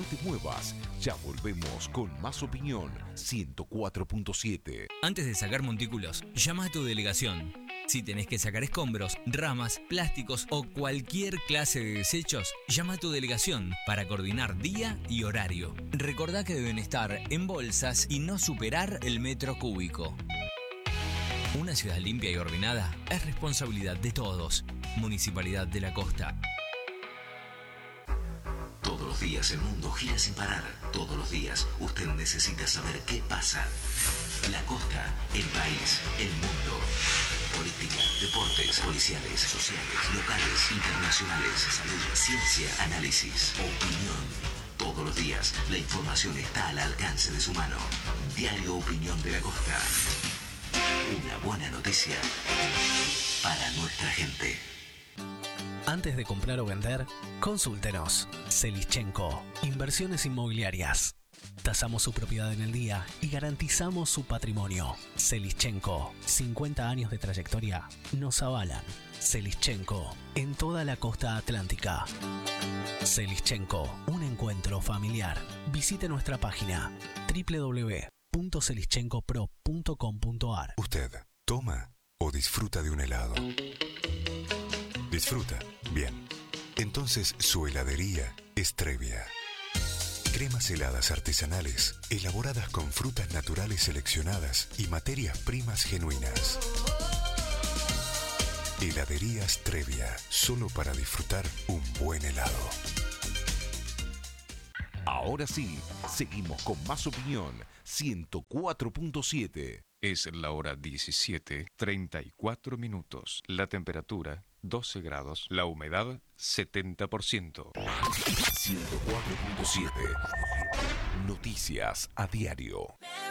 te muevas. Ya volvemos con más opinión 104.7. Antes de sacar montículos, llama a tu delegación. Si tenés que sacar escombros, ramas, plásticos o cualquier clase de desechos, llama a tu delegación para coordinar día y horario. Recordá que deben estar en bolsas y no superar el metro cúbico. Una ciudad limpia y ordenada es responsabilidad de todos. Municipalidad de la Costa. Todos los días el mundo gira sin parar. Todos los días usted necesita saber qué pasa. La Costa, el país, el mundo. Política, deportes, policiales, sociales, locales, internacionales, salud, ciencia, análisis, opinión. Todos los días la información está al alcance de su mano. Diario Opinión de la Costa. Una buena noticia para nuestra gente. Antes de comprar o vender, consúltenos. Selischenko, Inversiones Inmobiliarias. Tasamos su propiedad en el día y garantizamos su patrimonio. Selischenko, 50 años de trayectoria nos avalan. Selischenko, en toda la costa atlántica. Selischenko, un encuentro familiar. Visite nuestra página www.selischenkopro.com.ar. ¿Usted toma o disfruta de un helado? Disfruta, bien. Entonces su heladería es Trevia. Cremas heladas artesanales, elaboradas con frutas naturales seleccionadas y materias primas genuinas. Heladerías Trevia, solo para disfrutar un buen helado. Ahora sí, seguimos con más opinión 104.7. Es la hora 17:34 minutos. La temperatura 12 grados. La humedad 70%. 104.7. Noticias a diario.